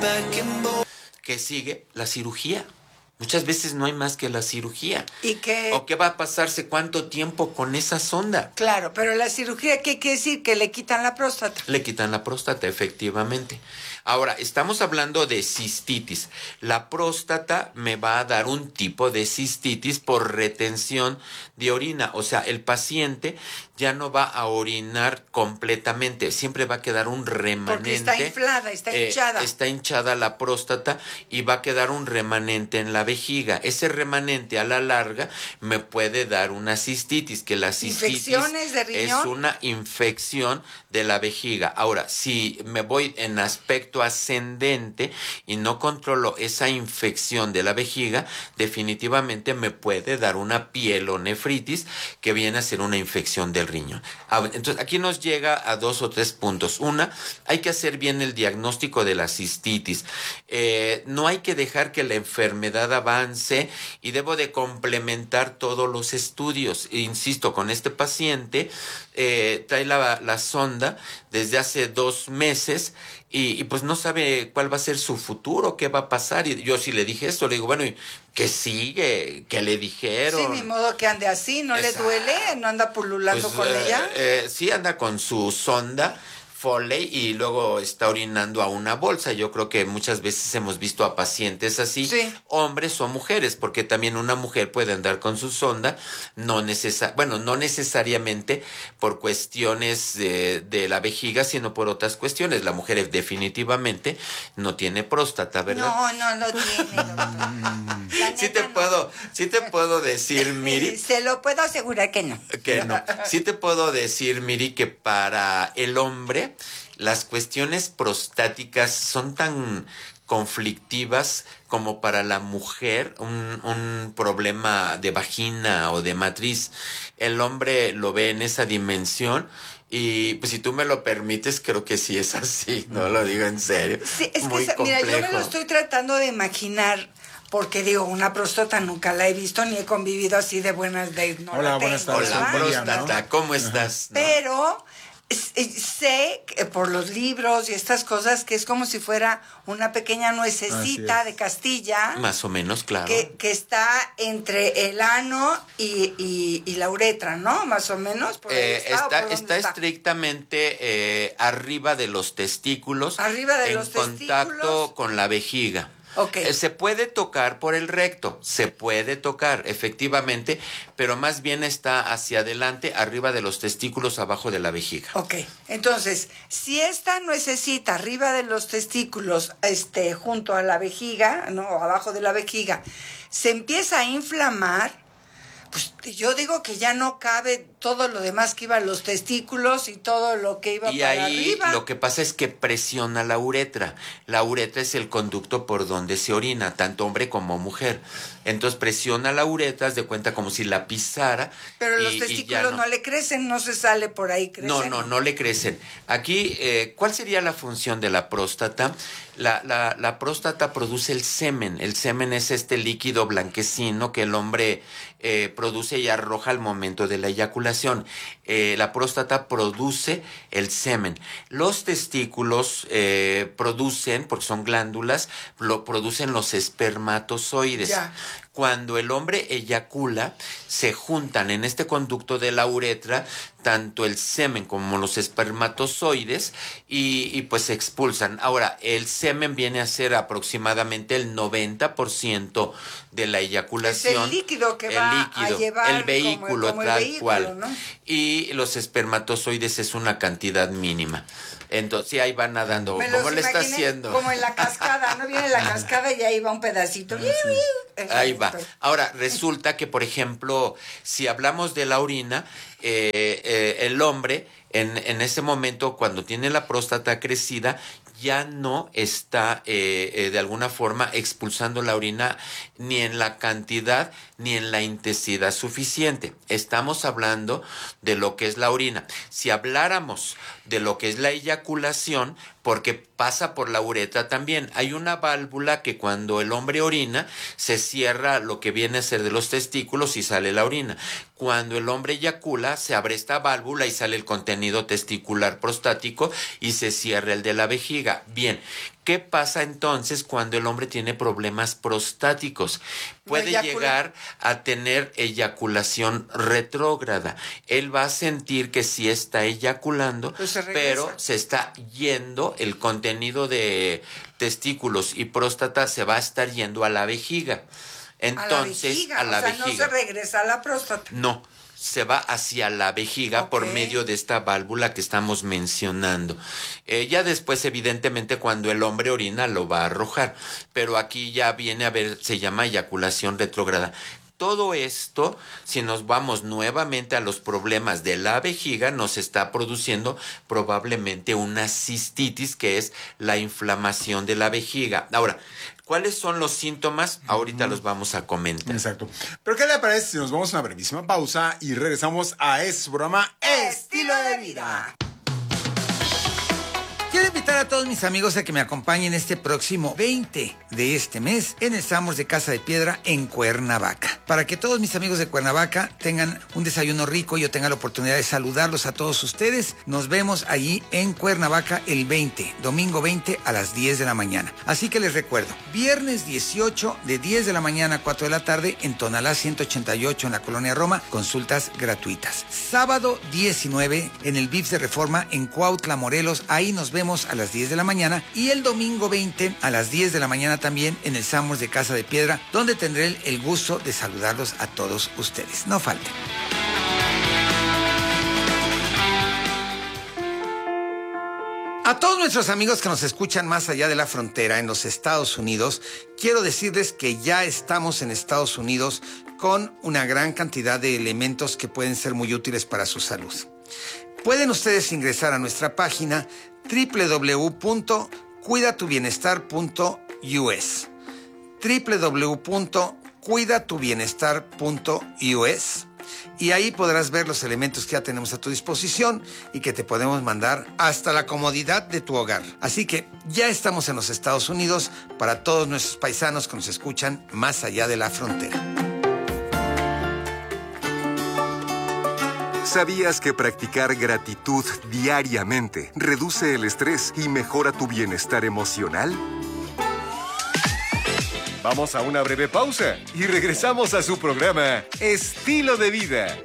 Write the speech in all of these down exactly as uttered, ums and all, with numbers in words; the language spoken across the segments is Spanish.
¿Qué sigue? La cirugía. Muchas veces no hay más que la cirugía. ¿Y qué? ¿O qué va a pasarse? ¿Cuánto tiempo con esa sonda? Claro, pero la cirugía, ¿qué quiere decir? Que le quitan la próstata. Le quitan la próstata, efectivamente. Ahora, estamos hablando de cistitis. La próstata me va a dar un tipo de cistitis por retención de orina. O sea, el paciente ya no va a orinar completamente. Siempre va a quedar un remanente. Porque está inflada, está eh, hinchada. Está hinchada la próstata y va a quedar un remanente en la vejiga. Ese remanente a la larga me puede dar una cistitis, que la cistitis ¿Infecciones de riñón? es una infección de la vejiga. Ahora, si me voy en aspecto ascendente y no controlo esa infección de la vejiga, definitivamente me puede dar una pielonefritis, que viene a ser una infección del riñón. Entonces, aquí nos llega a dos o tres puntos. Una, hay que hacer bien el diagnóstico de la cistitis. Eh, no hay que dejar que la enfermedad avance y debo de complementar todos los estudios. Insisto, con este paciente eh, trae la, la sonda desde hace dos meses y, y pues no sabe cuál va a ser su futuro, qué va a pasar. Y yo sí le dije esto, le digo, bueno, ¿y qué sigue? ¿Qué le dijeron? Sí, ni modo que ande así, ¿no Esa, le duele? ¿No anda pululando pues, con eh, ella? Eh, sí, anda con su sonda Foley y luego está orinando a una bolsa. Yo creo que muchas veces hemos visto a pacientes así, sí. hombres o mujeres, porque también una mujer puede andar con su sonda, no necesa- bueno, no necesariamente por cuestiones de, de la vejiga, sino por otras cuestiones. La mujer definitivamente no tiene próstata, ¿verdad? No, no lo tiene, doctor. Sí te no. puedo, sí te puedo decir, Miri. Se lo puedo asegurar que no. Que no. Sí te puedo decir, Miri, que para el hombre las cuestiones prostáticas son tan conflictivas como para la mujer un, un problema de vagina o de matriz. El hombre lo ve en esa dimensión. Y pues si tú me lo permites, creo que sí es así, no lo digo en serio. Sí, es Muy que, complejo. mira, yo me lo estoy tratando de imaginar, porque digo, una próstata nunca la he visto ni he convivido así de buenas de no Hola, la buenas tengo, tardes, Hola, ¿verdad? próstata, ¿no? ¿cómo estás? ¿No? Pero sé que por los libros y estas cosas que es como si fuera una pequeña nuececita de Castilla. Más o menos, claro. Que, que está entre el ano y, y, y la uretra, ¿no? Más o menos. ¿Por ahí Eh, está, está, o por dónde está está? estrictamente eh, arriba de los testículos. Arriba de en los contacto testículos. con la vejiga. Ok. Eh, se puede tocar por el recto, se puede tocar, efectivamente, pero más bien está hacia adelante, arriba de los testículos, abajo de la vejiga. Ok, entonces, si esta nuececita arriba de los testículos, este, junto a la vejiga, no, abajo de la vejiga, se empieza a inflamar, pues yo digo que ya no cabe todo lo demás que iba a los testículos y todo lo que iba Y para ahí arriba. lo que pasa es que presiona la uretra. La uretra es el conducto por donde se orina, tanto hombre como mujer. Entonces presiona la uretra, haz de cuenta como si la pisara. Pero y, los y testículos no. no le crecen, no se sale por ahí creciendo. No, no, no le crecen. Aquí, eh, ¿cuál sería la función de la próstata? La, la, la próstata produce el semen. El semen es este líquido blanquecino que el hombre eh, produce y arroja al momento de la eyaculación. Eh, la próstata produce el semen. Los testículos eh, producen, porque son glándulas, lo producen los espermatozoides. Ya. Cuando el hombre eyacula, se juntan en este conducto de la uretra tanto el semen como los espermatozoides y, y pues se expulsan. Ahora, el semen viene a ser aproximadamente el noventa por ciento de la eyaculación. Es el líquido que el va líquido, a llevar el vehículo, como, como tal el vehículo, cual. ¿no? Y los espermatozoides es una cantidad mínima. Entonces, sí, ahí va nadando. Me ¿Cómo los le está imaginé haciendo? como en la cascada, ¿no? Viene la cascada y ahí va un pedacito. Ahí va. Ahora, resulta que, por ejemplo, si hablamos de la orina, eh, eh, el hombre, en, en ese momento, cuando tiene la próstata crecida, ya no está eh, eh, de alguna forma expulsando la orina ni en la cantidad ni en la intensidad suficiente. Estamos hablando de lo que es la orina. Si habláramos de lo que es la eyaculación, porque pasa por la uretra también, hay una válvula que cuando el hombre orina se cierra lo que viene a ser de los testículos y sale la orina. Cuando el hombre eyacula se abre esta válvula y sale el contenido testicular prostático y se cierra el de la vejiga. Bien, ¿Qué pasa entonces cuando el hombre tiene problemas prostáticos? Puede No llegar a tener eyaculación retrógrada. Él va a sentir que sí está eyaculando, Pues se pero regresa. se está yendo, el contenido de testículos y próstata se va a estar yendo a la vejiga. Entonces, a la vejiga. a la o sea, vejiga. no se regresa a la próstata. No, se va hacia la vejiga Ok. por medio de esta válvula que estamos mencionando. Eh, ya después, evidentemente, cuando el hombre orina lo va a arrojar, pero aquí ya viene a ver, se llama eyaculación retrógrada. Todo esto, si nos vamos nuevamente a los problemas de la vejiga, nos está produciendo probablemente una cistitis, que es la inflamación de la vejiga. Ahora, ¿cuáles son los síntomas? Ahorita los vamos a comentar. Exacto. Pero ¿qué le parece si nos vamos a una brevísima pausa y regresamos a este programa Estilo de vida. Quiero invitar a todos mis amigos a que me acompañen este próximo veinte de este mes en el Samos de Casa de Piedra en Cuernavaca. Para que todos mis amigos de Cuernavaca tengan un desayuno rico y yo tenga la oportunidad de saludarlos a todos ustedes, nos vemos allí en Cuernavaca el veinte, domingo veinte a las diez de la mañana. Así que les recuerdo, viernes dieciocho de diez de la mañana a cuatro de la tarde en Tonalá ciento ochenta y ocho en la Colonia Roma, consultas gratuitas. Sábado diecinueve en el V I P S de Reforma en Cuautla, Morelos, ahí nos vemos a las diez de la mañana, y el domingo veinte a las diez de la mañana también en el Samos de Casa de Piedra, donde tendré el, el gusto de saludarlos a todos ustedes. No falten. A todos nuestros amigos que nos escuchan más allá de la frontera en los Estados Unidos, quiero decirles que ya estamos en Estados Unidos con una gran cantidad de elementos que pueden ser muy útiles para su salud. Pueden ustedes ingresar a nuestra página doble u doble u doble u punto cuida tu bienestar punto u s, doble u doble u doble u punto cuida tu bienestar punto u s, y ahí podrás ver los elementos que ya tenemos a tu disposición y que te podemos mandar hasta la comodidad de tu hogar. Así que ya estamos en los Estados Unidos para todos nuestros paisanos que nos escuchan más allá de la frontera. ¿Sabías que practicar gratitud diariamente reduce el estrés y mejora tu bienestar emocional? Vamos a una breve pausa y regresamos a su programa Estilo de Vida.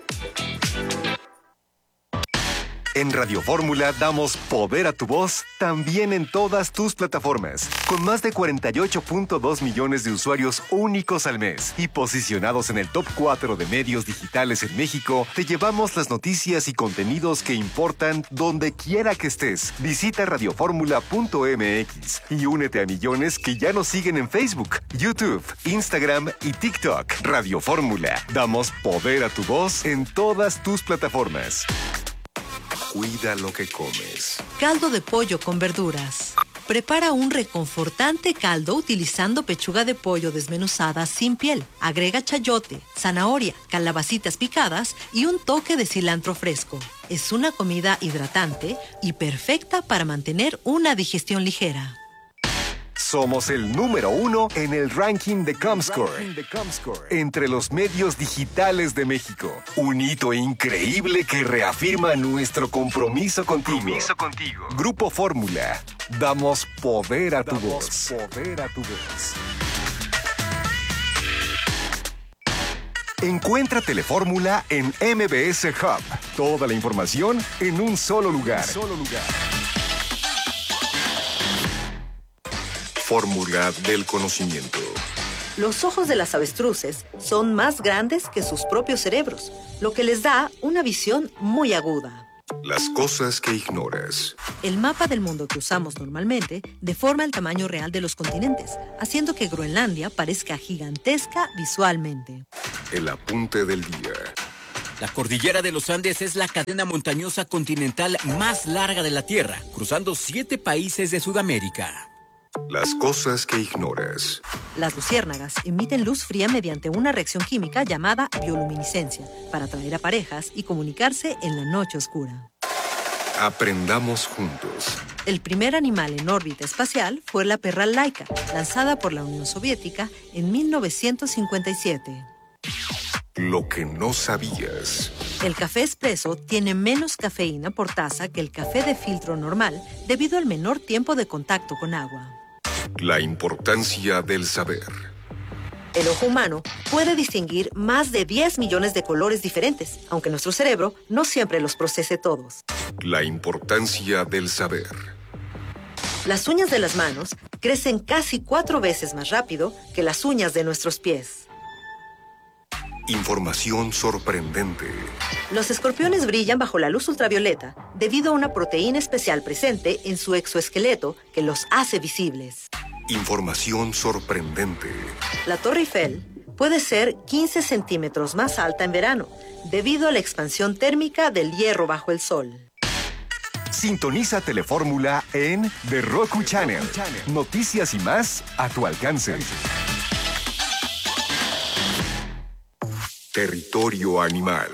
En Radio Fórmula damos poder a tu voz también en todas tus plataformas. Con más de cuarenta y ocho punto dos millones de usuarios únicos al mes y posicionados en el top cuatro de medios digitales en México, te llevamos las noticias y contenidos que importan donde quiera que estés. Visita radio fórmula punto m x y únete a millones que ya nos siguen en Facebook, YouTube, Instagram y TikTok. Radio Fórmula. Damos poder a tu voz en todas tus plataformas. Cuida lo que comes. Caldo de pollo con verduras. Prepara un reconfortante caldo utilizando pechuga de pollo desmenuzada sin piel. Agrega chayote, zanahoria, calabacitas picadas y un toque de cilantro fresco. Es una comida hidratante y perfecta para mantener una digestión ligera. Somos el número uno en el ranking de Comscore, entre los medios digitales de México. Un hito increíble que reafirma nuestro compromiso contigo. Compromiso contigo. Grupo Fórmula. Damos poder a tu voz. Poder a tu voz. Encuentra Telefórmula en M B S Hub. Toda la información en un solo lugar. Un solo lugar. Fórmula del conocimiento. Los ojos de las avestruces son más grandes que sus propios cerebros, lo que les da una visión muy aguda. Las cosas que ignoras. El mapa del mundo que usamos normalmente deforma el tamaño real de los continentes, haciendo que Groenlandia parezca gigantesca visualmente. El apunte del día. La cordillera de los Andes es la cadena montañosa continental más larga de la Tierra, cruzando siete países de Sudamérica. Las cosas que ignoras. Las luciérnagas emiten luz fría mediante una reacción química llamada bioluminiscencia para atraer a parejas y comunicarse en la noche oscura. Aprendamos juntos. El primer animal en órbita espacial fue la perra Laika, lanzada por la Unión Soviética en mil novecientos cincuenta y siete. Lo que no sabías. El café expreso tiene menos cafeína por taza que el café de filtro normal debido al menor tiempo de contacto con agua. La importancia del saber. El ojo humano puede distinguir más de diez millones de colores diferentes, aunque nuestro cerebro no siempre los procese todos. La importancia del saber. Las uñas de las manos crecen casi cuatro veces más rápido que las uñas de nuestros pies. Información sorprendente. Los escorpiones brillan bajo la luz ultravioleta debido a una proteína especial presente en su exoesqueleto que los hace visibles. Información sorprendente. La Torre Eiffel puede ser quince centímetros más alta en verano debido a la expansión térmica del hierro bajo el sol. Sintoniza Telefórmula en The Roku Channel. Noticias y más a tu alcance. Territorio animal.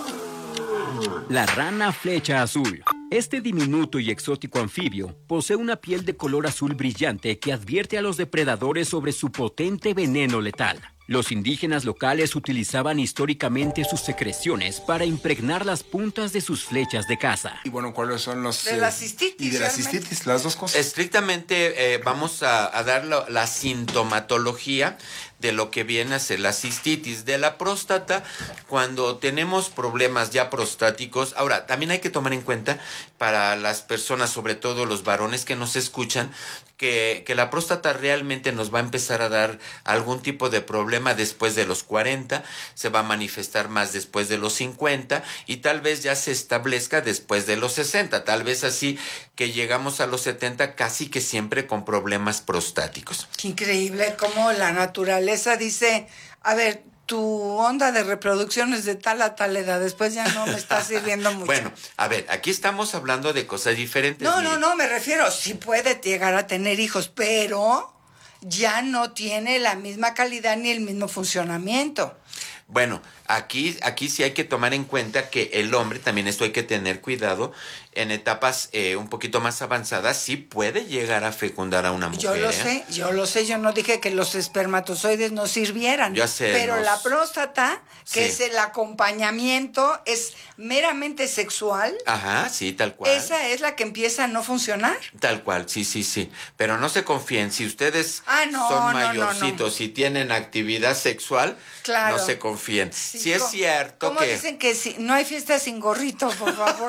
La rana flecha azul. Este diminuto y exótico anfibio posee una piel de color azul brillante que advierte a los depredadores sobre su potente veneno letal. Los indígenas locales utilizaban históricamente sus secreciones para impregnar las puntas de sus flechas de caza. Y bueno, ¿cuáles son los...? De la cistitis, Y de la realmente. cistitis, las dos cosas. Estrictamente eh, vamos a, a dar la, la sintomatología de lo que viene a ser la cistitis de la próstata cuando tenemos problemas ya prostáticos. Ahora, también hay que tomar en cuenta para las personas, sobre todo los varones que nos escuchan, que, que la próstata realmente nos va a empezar a dar algún tipo de problema después de los cuarenta, se va a manifestar más después de los cincuenta y tal vez ya se establezca después de los sesenta, tal vez así que llegamos a los setenta casi que siempre con problemas prostáticos. Qué increíble cómo la naturaleza dice, a ver, tu onda de reproducción es de tal a tal edad, después ya no me está sirviendo mucho. Bueno, a ver, aquí estamos hablando de cosas diferentes. No, mire. no, no, me refiero, sí puede llegar a tener hijos, pero ya no tiene la misma calidad ni el mismo funcionamiento. Bueno, aquí, aquí sí hay que tomar en cuenta que el hombre, también esto hay que tener cuidado, en etapas eh, un poquito más avanzadas sí puede llegar a fecundar a una mujer. Yo lo ¿eh? sé, yo lo sé, yo no dije que los espermatozoides no sirvieran. Ya sé, pero nos- la próstata, que Sí. es el acompañamiento, es meramente sexual. Ajá, sí, tal cual. Esa es la que empieza a no funcionar. Tal cual, sí, sí, sí. Pero no se confíen, si ustedes Ah, no, son no, no, mayorcitos y tienen actividad sexual, Claro. no se confíen. Sí, Sí, es co- cierto ¿Cómo que... dicen que si, no hay fiesta sin gorrito, por favor?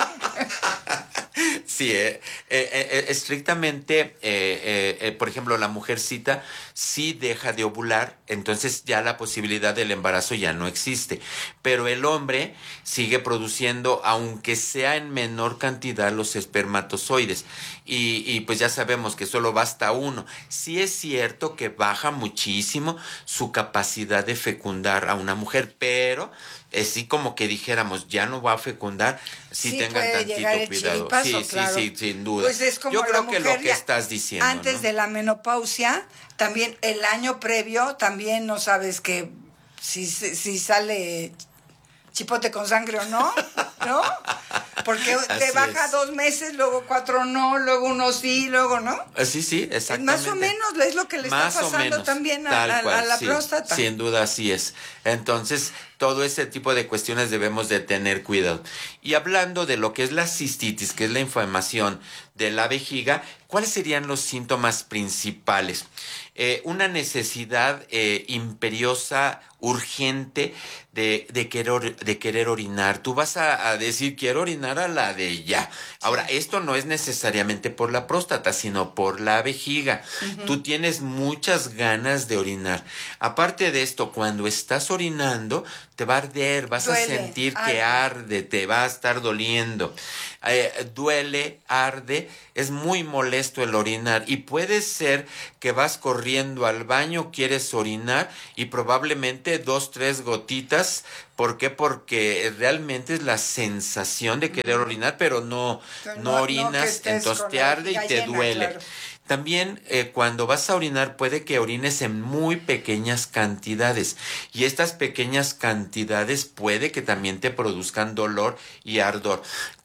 Sí, eh, eh, eh, estrictamente, eh, eh, eh, por ejemplo, la mujercita sí deja de ovular, entonces ya la posibilidad del embarazo ya no existe. Pero el hombre sigue produciendo, aunque sea en menor cantidad, los espermatozoides. Y, y pues ya sabemos que solo basta uno. Sí es cierto que baja muchísimo su capacidad de fecundar a una mujer, pero... así como que dijéramos, ya no va a fecundar, sí, Sí tengan puede llegar el tantito cuidado. chiripazo, sí, claro. sí, sí, sin duda. Pues es como Yo la creo que lo mujer que ya estás diciendo, antes ¿no? de la menopausia, también el año previo, también no sabes que si, si sale chipote con sangre o no, ¿no? Porque te Así baja es. dos meses, luego cuatro no, luego uno sí, luego no. Ah, Sí, sí, exactamente. Más o menos es lo que le Más está o pasando menos, también a, tal a- a cual, la sí, próstata. Sin duda, así es. Entonces, todo ese tipo de cuestiones debemos de tener cuidado. Y hablando de lo que es la cistitis, que es la inflamación de la vejiga, ¿cuáles serían los síntomas principales? Eh, una necesidad eh, imperiosa, urgente de, de, querer, de querer orinar. Tú vas a, a decir, quiero orinar a la de ya. Ahora, esto no es necesariamente por la próstata, sino por la vejiga. Uh-huh. Tú tienes muchas ganas de orinar. Aparte de esto, cuando estás orinando, te va a arder, vas duele, a sentir arde. que arde, te va a estar doliendo. Eh, duele, arde, es muy molesto el orinar y puede ser que vas corriendo al baño, quieres orinar y probablemente dos, tres gotitas. ¿Por qué? Porque realmente es la sensación de querer orinar, pero no, pero no, no orinas, no entonces te arde y te llena, duele. Claro. También eh, cuando vas a orinar puede que orines en muy pequeñas cantidades y estas pequeñas cantidades puede que también te produzcan dolor y ardor.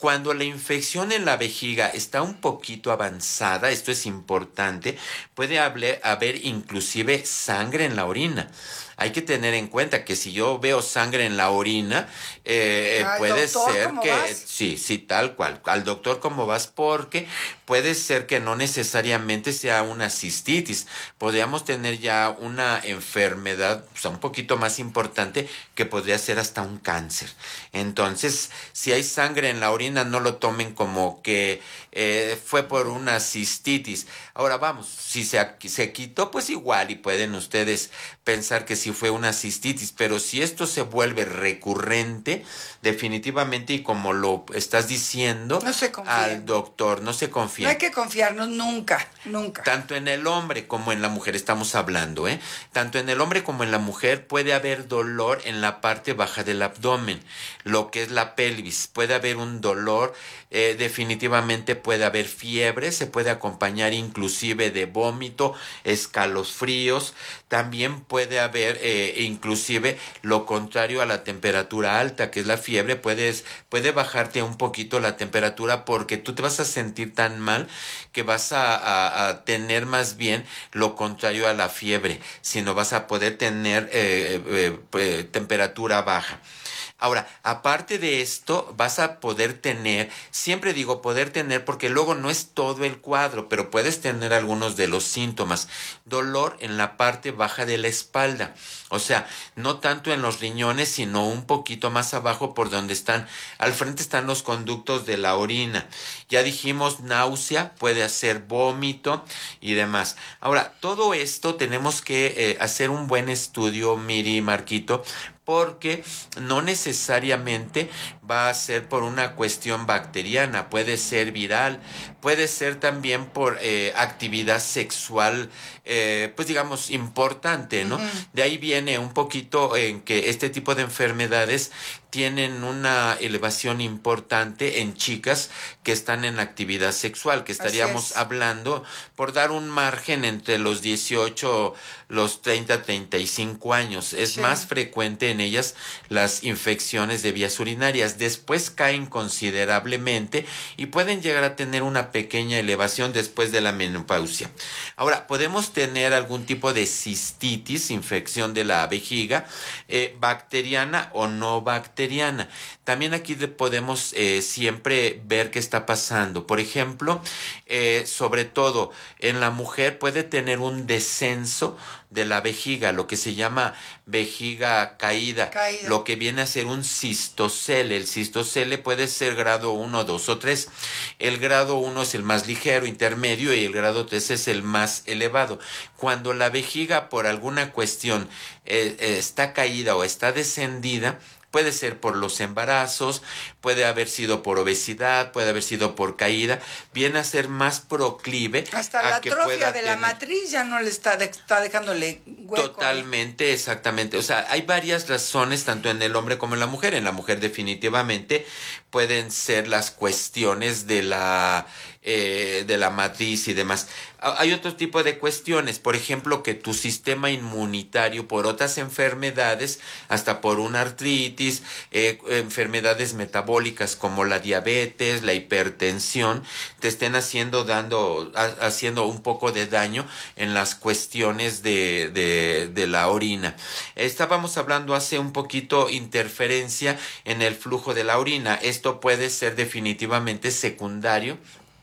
Cuando la infección en la vejiga está un poquito avanzada, esto es importante, puede haber, haber inclusive sangre en la orina. Hay que tener en cuenta que si yo veo sangre en la orina, eh, Ay, puede doctor, ser ¿cómo que, vas? sí, sí, tal cual, al doctor cómo vas, porque puede ser que no necesariamente sea una cistitis, podríamos tener ya una enfermedad, o sea, un poquito más importante, que podría ser hasta un cáncer. Entonces, si hay sangre en la orina, no lo tomen como que eh, fue por una cistitis. Ahora vamos, si se, se quitó, pues igual, y pueden ustedes pensar que sí fue una cistitis, pero si esto se vuelve recurrente, definitivamente, y como lo estás diciendo, No se confíen. al doctor, no se confía. No hay que confiarnos nunca, nunca. Tanto en el hombre como en la mujer estamos hablando, ¿eh? Tanto en el hombre como en la mujer puede haber dolor en la parte baja del abdomen, lo que es la pelvis. Puede haber un dolor, eh, definitivamente puede haber fiebre, se puede acompañar inclusive de vómito, escalofríos. También puede haber eh, inclusive lo contrario a la temperatura alta, que es la fiebre. Puedes, puede bajarte un poquito la temperatura porque tú te vas a sentir tan mal que vas a, a, a tener más bien lo contrario a la fiebre, sino vas a poder tener eh, eh, eh, temperatura baja. Ahora, aparte de esto, vas a poder tener, siempre digo poder tener porque luego no es todo el cuadro, pero puedes tener algunos de los síntomas. Dolor en la parte baja de la espalda, o sea, no tanto en los riñones, sino un poquito más abajo por donde están, al frente están los conductos de la orina. Ya dijimos náusea, puede hacer vómito y demás. Ahora, todo esto tenemos que eh, hacer un buen estudio, Miri y Marquito, porque no necesariamente va a ser por una cuestión bacteriana, puede ser viral, puede ser también por eh, actividad sexual, eh, pues digamos, importante, ¿no? Uh-huh. De ahí viene un poquito en que este tipo de enfermedades tienen una elevación importante en chicas que están en actividad sexual, que estaríamos hablando, por dar un margen, entre los dieciocho, los treinta, treinta y cinco años. Es sí. más frecuente en ellas las infecciones de vías urinarias. Después caen considerablemente y pueden llegar a tener una pequeña elevación después de la menopausia. Ahora, podemos tener algún tipo de cistitis, infección de la vejiga, eh, bacteriana o no bacteriana. También aquí podemos eh, siempre ver qué está pasando. Por ejemplo, eh, sobre todo en la mujer puede tener un descenso de la vejiga, lo que se llama vejiga caída, caída, lo que viene a ser un cistocele. El cistocele puede ser grado uno, dos o tres. El grado uno es el más ligero, intermedio, y el grado tres es el más elevado. Cuando la vejiga por alguna cuestión eh, eh, está caída o está descendida, puede ser por los embarazos, puede haber sido por obesidad, puede haber sido por caída, viene a ser más proclive. Hasta a la que atrofia pueda de tener... la matriz ya no le está, de, está dejándole hueco. Totalmente, exactamente. O sea, hay varias razones, tanto en el hombre como en la mujer. En la mujer definitivamente pueden ser las cuestiones de la... Eh, de la matriz y demás. Hay otro tipo de cuestiones, por ejemplo, que tu sistema inmunitario por otras enfermedades, hasta por una artritis, eh, enfermedades metabólicas como la diabetes, la hipertensión, te estén haciendo dando ha, haciendo un poco de daño en las cuestiones de, de, de la orina. Estábamos hablando hace un poquito interferencia en el flujo de la orina. Esto puede ser definitivamente secundario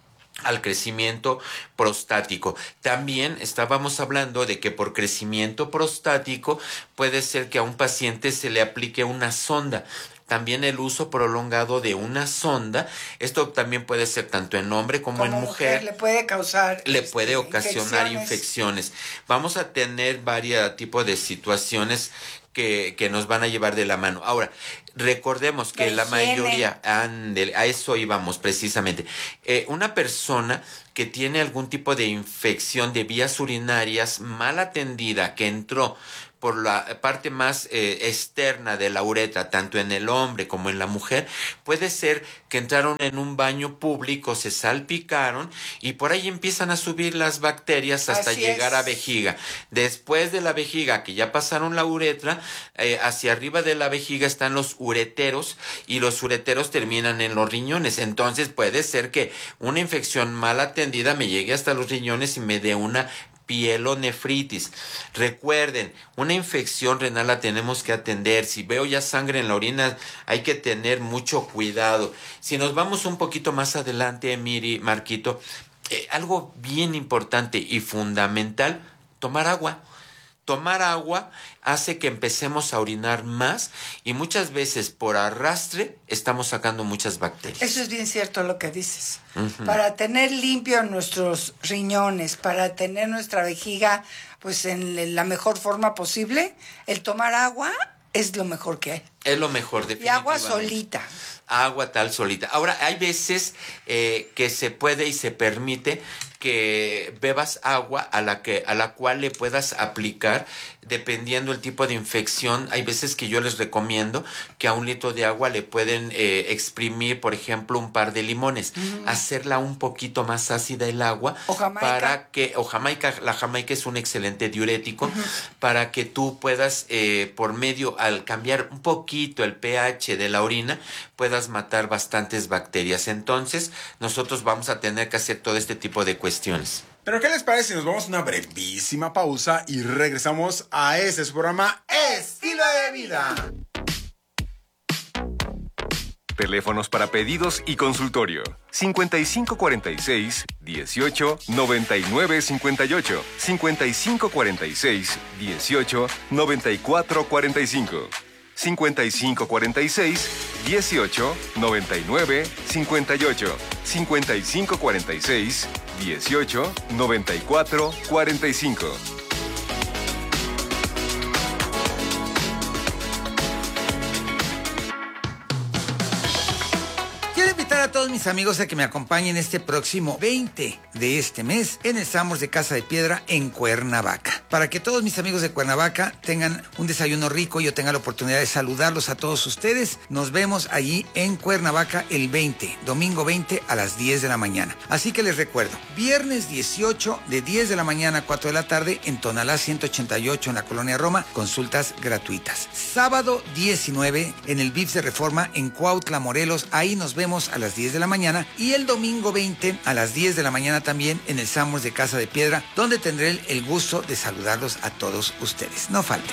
al crecimiento prostático. También estábamos hablando de que por crecimiento prostático puede ser que a un paciente se le aplique una sonda. También el uso prolongado de una sonda, esto también puede ser tanto en hombre como, como en mujer, mujer, le puede causar, le este, puede ocasionar infecciones. infecciones. Vamos a tener varios tipos de situaciones que, que nos van a llevar de la mano. Ahora, recordemos que la, la mayoría, ande, a eso íbamos precisamente, eh, una persona que tiene algún tipo de infección de vías urinarias mal atendida, que entró por la parte más eh, externa de la uretra, tanto en el hombre como en la mujer, puede ser que entraron en un baño público, se salpicaron y por ahí empiezan a subir las bacterias hasta Así llegar es. a vejiga. Después de la vejiga, que ya pasaron la uretra, eh, hacia arriba de la vejiga están los ureteros y los ureteros terminan en los riñones. Entonces puede ser que una infección mal atendida me llegue hasta los riñones y me dé una pielonefritis. Recuerden, una infección renal la tenemos que atender. Si veo ya sangre en la orina, hay que tener mucho cuidado. Si nos vamos un poquito más adelante, Miri, Marquito, eh, algo bien importante y fundamental, tomar agua. Tomar agua hace que empecemos a orinar más y muchas veces por arrastre estamos sacando muchas bacterias. Eso es bien cierto lo que dices. Ujú. Para tener limpio nuestros riñones, para tener nuestra vejiga pues en la mejor forma posible, el tomar agua es lo mejor que hay. Es lo mejor, Y definitivamente. agua solita. Agua tal solita. Ahora, hay veces eh, que se puede y se permite que bebas agua a la que a la cual le puedas aplicar dependiendo el tipo de infección. Hay veces que yo les recomiendo que a un litro de agua le pueden eh, exprimir, por ejemplo, un par de limones, mm. hacerla un poquito más ácida el agua, o jamaica. para que o jamaica, la jamaica es un excelente diurético, uh-huh. para que tú puedas eh, por medio al cambiar un poquito el pH de la orina puedas matar bastantes bacterias. Entonces nosotros vamos a tener que hacer todo este tipo de cuestiones. Pero ¿qué les parece si nos vamos a una brevísima pausa y regresamos a este su programa Estilo de Vida? Teléfonos para pedidos y consultorio. cincuenta y cinco cuarenta y seis, dieciocho, noventa y nueve cincuenta y ocho. cincuenta y cinco cuarenta y seis, dieciocho, noventa y cuatro cuarenta y cinco. cincuenta y cinco cuarenta y seis, dieciocho, noventa y nueve cincuenta y ocho. cincuenta y cinco cuarenta y seis, dieciocho, noventa y cuatro cuarenta y cinco. Quiero invitar a todos mis amigos a que me acompañen este próximo veinte de este mes en el Summers de Casa de Piedra en Cuernavaca. Para que todos mis amigos de Cuernavaca tengan un desayuno rico y yo tenga la oportunidad de saludarlos a todos ustedes, nos vemos allí en Cuernavaca el veinte, domingo veinte a las diez de la mañana. Así que les recuerdo, viernes dieciocho de diez de la mañana a cuatro de la tarde en Tonalá ciento ochenta y ocho en la Colonia Roma, consultas gratuitas. Sábado diecinueve en el V I P S de Reforma en Cuautla, Morelos, ahí nos vemos a las diez de la mañana, y el domingo veinte a las diez de la mañana también en el Summers de Casa de Piedra, donde tendré el, el gusto de saludarlos a todos ustedes. No falten.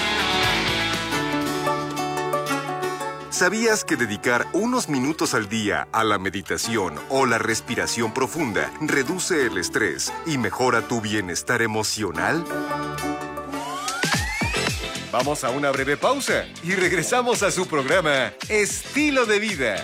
¿Sabías que dedicar unos minutos al día a la meditación o la respiración profunda reduce el estrés y mejora tu bienestar emocional? Vamos a una breve pausa y regresamos a su programa Estilo de Vida.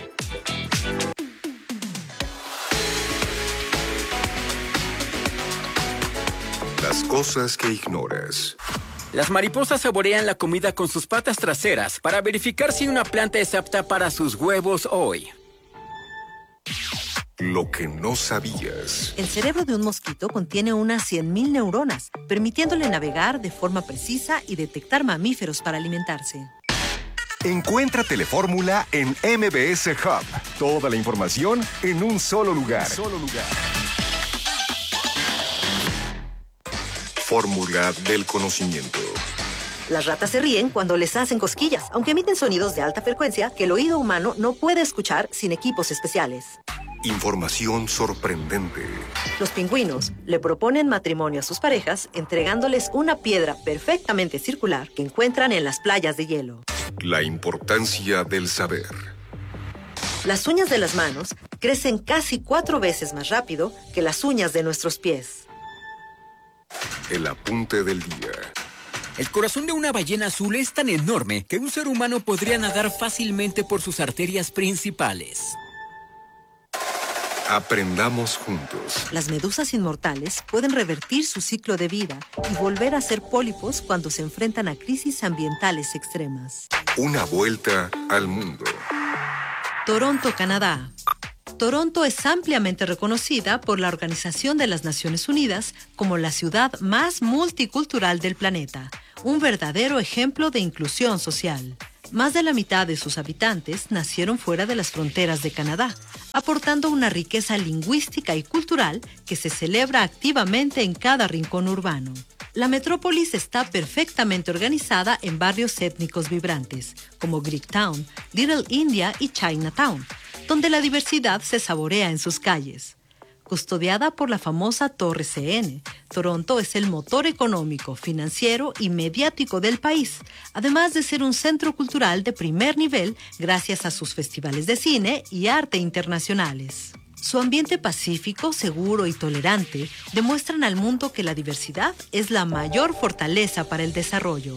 Las cosas que ignoras. Las mariposas saborean la comida con sus patas traseras para verificar si una planta es apta para sus huevos hoy. Lo que no sabías. El cerebro de un mosquito contiene unas cien mil neuronas, permitiéndole navegar de forma precisa y detectar mamíferos para alimentarse. Encuentra Telefórmula en M B S Hub. Toda la información en un solo lugar. Un solo lugar. Fórmula del conocimiento. Las ratas se ríen cuando les hacen cosquillas, aunque emiten sonidos de alta frecuencia que el oído humano no puede escuchar sin equipos especiales. Información sorprendente. Los pingüinos le proponen matrimonio a sus parejas entregándoles una piedra perfectamente circular que encuentran en las playas de hielo. La importancia del saber. Las uñas de las manos crecen casi cuatro veces más rápido que las uñas de nuestros pies. El apunte del día. El corazón de una ballena azul es tan enorme que un ser humano podría nadar fácilmente por sus arterias principales. Aprendamos juntos. Las medusas inmortales pueden revertir su ciclo de vida y volver a ser pólipos cuando se enfrentan a crisis ambientales extremas. Una vuelta al mundo. Toronto, Canadá. Toronto es ampliamente reconocida por la Organización de las Naciones Unidas como la ciudad más multicultural del planeta, un verdadero ejemplo de inclusión social. Más de la mitad de sus habitantes nacieron fuera de las fronteras de Canadá, aportando una riqueza lingüística y cultural que se celebra activamente en cada rincón urbano. La metrópolis está perfectamente organizada en barrios étnicos vibrantes, como Greektown, Little India y Chinatown, donde la diversidad se saborea en sus calles. Custodiada por la famosa Torre C N, Toronto es el motor económico, financiero y mediático del país, además de ser un centro cultural de primer nivel gracias a sus festivales de cine y arte internacionales. Su ambiente pacífico, seguro y tolerante demuestran al mundo que la diversidad es la mayor fortaleza para el desarrollo.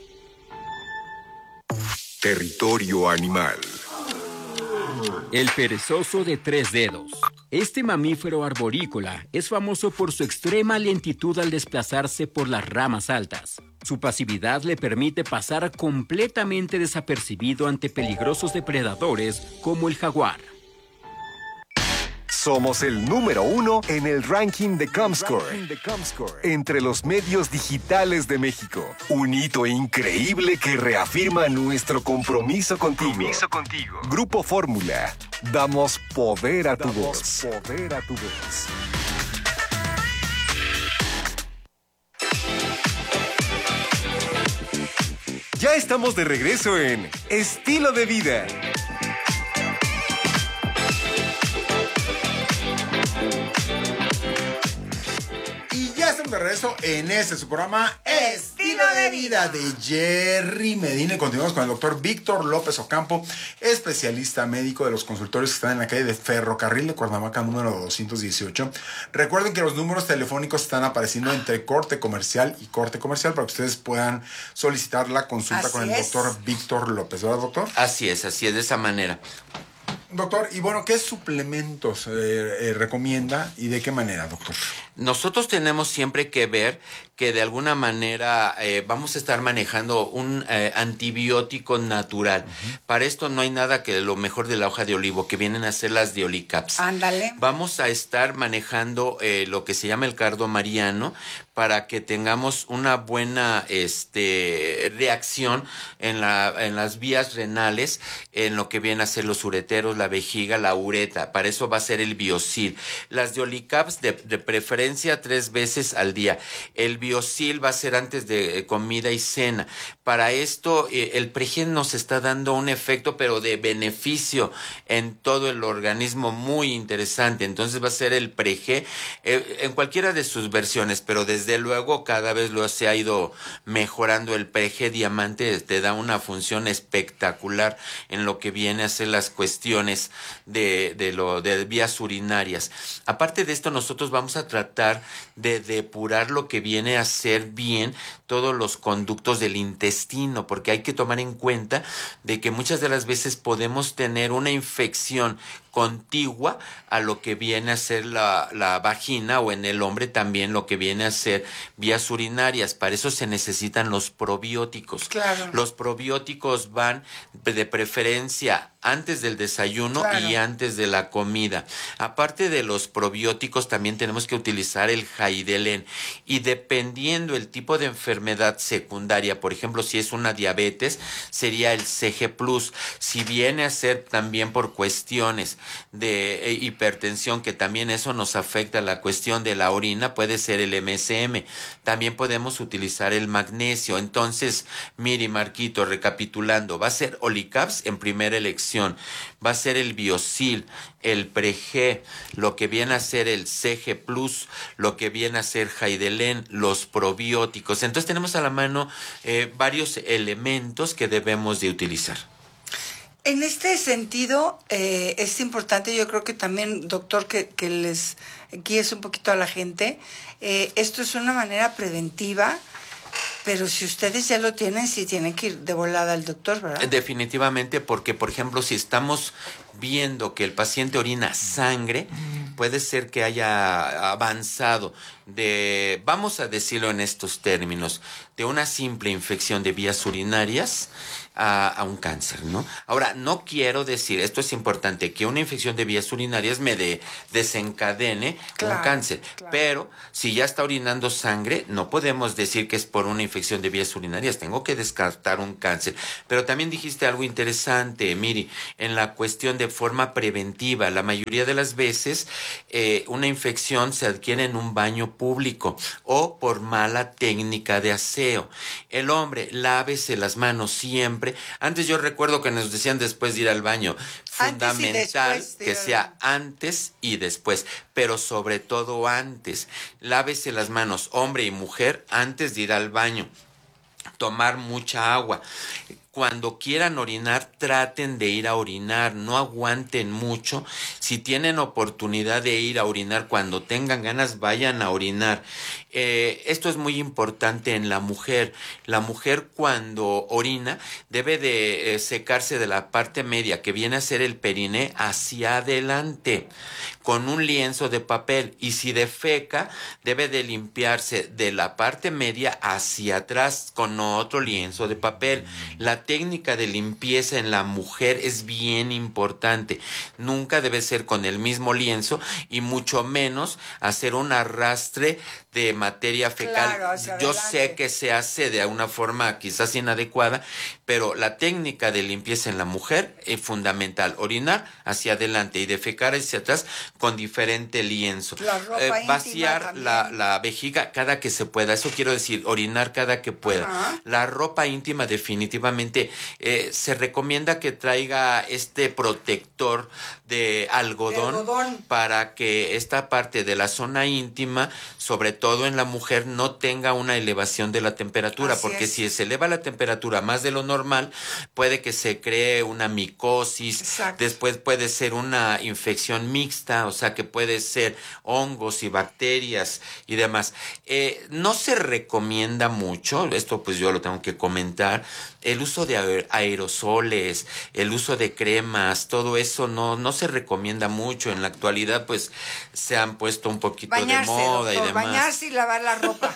Territorio animal. El perezoso de tres dedos. Este mamífero arborícola es famoso por su extrema lentitud al desplazarse por las ramas altas. Su pasividad le permite pasar completamente desapercibido ante peligrosos depredadores como el jaguar. Somos el número uno en el ranking de Comscore, entre los medios digitales de México. Un hito increíble que reafirma nuestro compromiso contigo. Compromiso contigo. Grupo Fórmula. Damos poder a tu voz. Poder a tu voz. Ya estamos de regreso en Estilo de Vida. De regreso en este su programa Estilo de Vida de Jerry Medina. Y continuamos con el doctor Víctor López Ocampo, especialista médico de los consultorios que están en la calle de Ferrocarril de Cuernavaca, número doscientos dieciocho. Recuerden que los números telefónicos están apareciendo entre corte comercial y corte comercial para que ustedes puedan solicitar la consulta así con el es. doctor Víctor López, ¿verdad, doctor? Así es, así es, de esa manera. Doctor, y bueno, ¿qué suplementos eh, eh, recomienda y de qué manera, doctor? Nosotros tenemos siempre que ver que de alguna manera eh, vamos a estar manejando un eh, antibiótico natural. Uh-huh. Para esto no hay nada que lo mejor de la hoja de olivo, que vienen a ser las Diolicaps. Ándale. Vamos a estar manejando eh, lo que se llama el cardo mariano para que tengamos una buena este, reacción en, la, en las vías renales, en lo que vienen a ser los ureteros, la vejiga, la ureta. Para eso va a ser el Biosil. Las Diolicaps de, de preferencia tres veces al día. El Biosil va a ser antes de comida y cena. Para esto, eh, el Pregen nos está dando un efecto, pero de beneficio en todo el organismo muy interesante. Entonces va a ser el Pregen eh, en cualquiera de sus versiones, pero desde luego cada vez lo se ha ido mejorando. El Pregen Diamante te da una función espectacular en lo que viene a ser las cuestiones de, de, lo, de vías urinarias. Aparte de esto, nosotros vamos a tratar de depurar lo que viene a ser bien todos los conductos del intestino, porque hay que tomar en cuenta de que muchas de las veces podemos tener una infección contigua a lo que viene a ser la, la vagina, o en el hombre también lo que viene a ser vías urinarias. Para eso se necesitan los probióticos. Claro. Los probióticos van de preferencia antes del desayuno, claro, y antes de la comida. Aparte de los probióticos, también tenemos que utilizar el Jaidelen. Y dependiendo el tipo de enfermedad secundaria, por ejemplo, si es una diabetes, sería el C G plus. Si viene a ser también por cuestiones de eh, hipertensión, que también eso nos afecta la cuestión de la orina, puede ser el M S M. También podemos utilizar el magnesio. Entonces, Miri, Marquito, recapitulando, va a ser Olicaps en primera elección. Va a ser el Biosil, el Preg, lo que viene a ser el C G plus, lo que viene a ser Jaidelen, los probióticos. Entonces tenemos a la mano eh, varios elementos que debemos de utilizar. En este sentido, eh, es importante, yo creo que también, doctor, que, que les guíes un poquito a la gente. Eh, esto es una manera preventiva, pero si ustedes ya lo tienen, sí tienen que ir de volada al doctor, ¿verdad? Definitivamente, porque, por ejemplo, si estamos viendo que el paciente orina sangre, puede ser que haya avanzado de, vamos a decirlo en estos términos, de una simple infección de vías urinarias a, a un cáncer, ¿no? Ahora, no quiero decir, esto es importante, que una infección de vías urinarias me de, desencadene Claro, un cáncer, claro. pero si ya está orinando sangre, no podemos decir que es por una infección de vías urinarias, tengo que descartar un cáncer. Pero también dijiste algo interesante, Miri, en la cuestión de forma preventiva. La mayoría de las veces eh, una infección se adquiere en un baño público o por mala técnica de aseo. El hombre, lávese las manos siempre. Antes yo recuerdo que nos decían después de ir al baño, fundamental que sea antes y después, pero sobre todo antes. Lávese las manos, hombre y mujer, antes de ir al baño. Tomar mucha agua. Cuando quieran orinar, traten de ir a orinar, no aguanten mucho. Si tienen oportunidad de ir a orinar, cuando tengan ganas, vayan a orinar. Eh, esto es muy importante en la mujer. La mujer cuando orina debe de eh, secarse de la parte media, que viene a ser el periné, hacia adelante, con un lienzo de papel. Y si defeca, debe de limpiarse de la parte media hacia atrás con otro lienzo de papel. La técnica de limpieza en la mujer es bien importante. Nunca debe ser con el mismo lienzo y mucho menos hacer un arrastre de materia fecal. Claro, yo adelante. sé que se hace de una forma quizás inadecuada, pero la técnica de limpieza en la mujer es fundamental. Orinar hacia adelante y defecar hacia atrás con diferente lienzo. La ropa íntima vaciar también. la, la vejiga cada que se pueda. Eso quiero decir, orinar cada que pueda. Ajá. La ropa íntima definitivamente eh, se recomienda que traiga este protector de algodón, De algodón. para que esta parte de la zona íntima, sobre todo en la mujer, no tenga una elevación de la temperatura, Así porque es. si se eleva la temperatura más de lo normal, puede que se cree una micosis. Exacto. Después puede ser una infección mixta, o sea que puede ser hongos y bacterias y demás. Eh, no se recomienda mucho, esto pues yo lo tengo que comentar, el uso de aer- aerosoles, el uso de cremas, todo eso no, no se recomienda mucho. En la actualidad pues se han puesto un poquito Bañarse, de moda doctor, y demás. bañarse y lavar la ropa.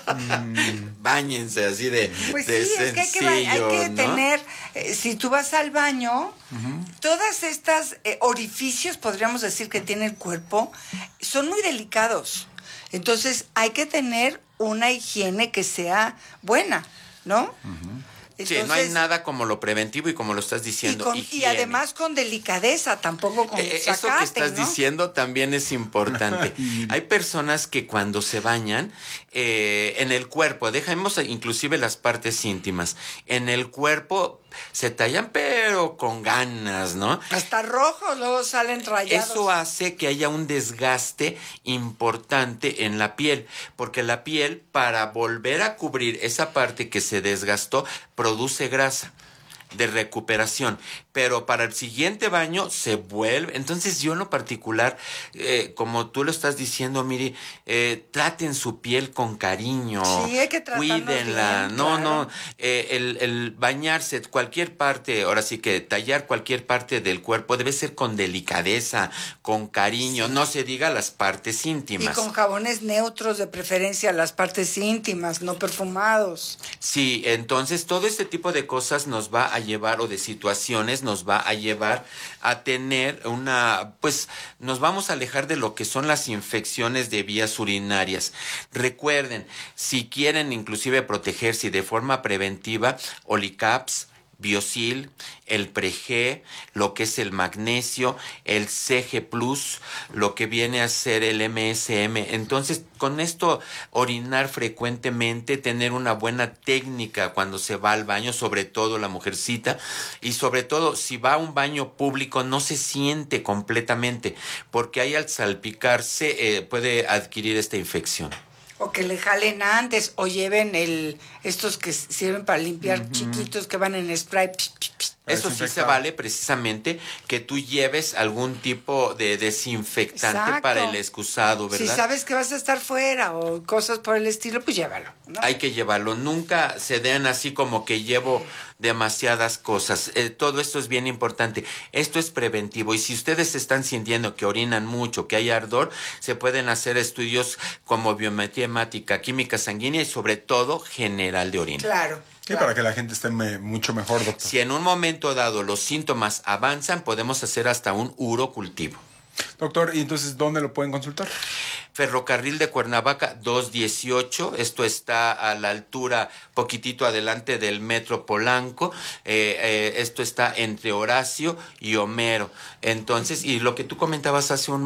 Báñense así de, Pues de sí, es que hay que, ba- hay sencillo, que ¿no? tener, eh, si tú vas al baño, todas estas eh, orificios, podríamos decir, que tiene el cuerpo, son muy delicados. Entonces hay que tener una higiene que sea buena, ¿no? Sí, no hay nada como lo preventivo y como lo estás Y, diciendo. con- y higiene. además con delicadeza, tampoco con Eh, Eso sacate, que estás ¿no? diciendo también es importante. Hay personas que cuando se bañan eh, en el cuerpo, dejemos inclusive las partes íntimas, en el cuerpo se tallan pero con ganas, ¿no? Hasta rojos luego salen rayados. Eso hace que haya un desgaste importante en la piel, porque la piel, para volver a cubrir esa parte que se desgastó, produce grasa de recuperación, pero para el siguiente baño se vuelve. Entonces yo en lo particular, eh, como tú lo estás diciendo, Miri, eh, traten su piel con cariño, Sí, hay que tratarnos cuídenla, bien, no, claro. no, eh, el, el bañarse, cualquier parte, ahora sí que tallar cualquier parte del cuerpo debe ser con delicadeza, con cariño, no se diga las partes Y íntimas. con jabones neutros, de preferencia, las partes íntimas, no perfumados. Sí, entonces todo este tipo de cosas nos va a llevar, o de situaciones nos va a llevar a tener una, pues nos vamos a alejar de lo que son las infecciones de vías urinarias. Recuerden, si quieren inclusive protegerse de forma preventiva, Olicaps, Biosil, el Pre-G, lo que es el magnesio, el C G plus, lo que viene a ser el M S M. Entonces, con esto, orinar frecuentemente, tener una buena técnica cuando se va al baño, sobre todo la mujercita, y sobre todo, si va a un baño público, no se siente completamente, porque ahí al salpicarse eh, puede adquirir esta infección. O que le jalen antes, o lleven el estos que sirven para limpiar chiquitos que van en spray. Psh, psh, psh. Eso sí se Desinfectar. vale precisamente que tú lleves algún tipo de desinfectante Exacto. para el excusado, Si ¿verdad? sabes que vas a estar fuera o cosas por el estilo, pues llévalo, ¿no? Hay que llevarlo. Nunca se den así como que llevo demasiadas cosas. Eh, todo esto es bien importante. Esto es preventivo. Y si ustedes están sintiendo que orinan mucho, que hay ardor, se pueden hacer estudios como biometría hemática, química sanguínea y sobre todo general de orina. Claro. Sí, para que la gente esté me- mucho mejor, doctor. Si en un momento dado los síntomas avanzan, podemos hacer hasta un urocultivo. Doctor, ¿y entonces dónde lo pueden consultar? Ferrocarril de Cuernavaca doscientos dieciocho, esto está a la altura, poquitito adelante del Metro Polanco, eh, eh, esto está entre Horacio y Homero. Entonces, y lo que tú comentabas hace un